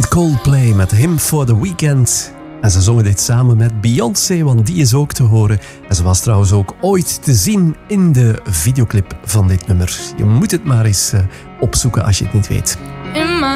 Coldplay met Him for the Weekend. En ze zongen dit samen met Beyoncé, want die is ook te horen. En ze was trouwens ook ooit te zien in de videoclip van dit nummer. Je moet het maar eens opzoeken als je het niet weet.